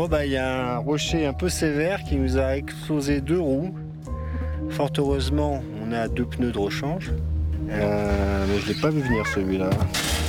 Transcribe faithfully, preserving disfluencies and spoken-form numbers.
Bon bah il y a un rocher un peu sévère qui nous a explosé deux roues. Fort heureusement on a deux pneus de rechange. Euh, mais je l'ai pas vu venir celui-là.